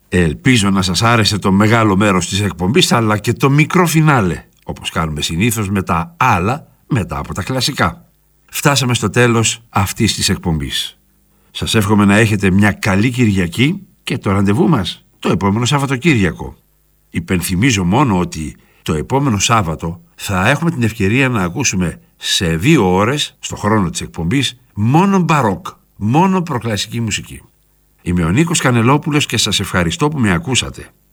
Ελπίζω να σας άρεσε το μεγάλο μέρος της εκπομπής, αλλά και το μικρό φινάλε, όπως κάνουμε συνήθως με τα άλλα μετά από τα κλασικά. Φτάσαμε στο τέλος αυτής της εκπομπής. Σας εύχομαι να έχετε μια καλή Κυριακή και το ραντεβού μας το επόμενο Σαββατοκύριακο. Υπενθυμίζω μόνο ότι το επόμενο Σάββατο θα έχουμε την ευκαιρία να ακούσουμε σε 2 ώρες, στο χρόνο της εκπομπής, μόνο μπαρόκ, μόνο προκλασική μουσική. Είμαι ο Νίκος Κανελόπουλος και σας ευχαριστώ που με ακούσατε.